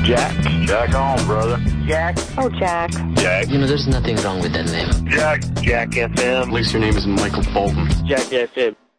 Jack. Jack on, brother. Jack. Oh, Jack. Jack. You know, there's nothing wrong with that name. Jack. Jack FM. At least your name is Michael Bolton. Jack FM.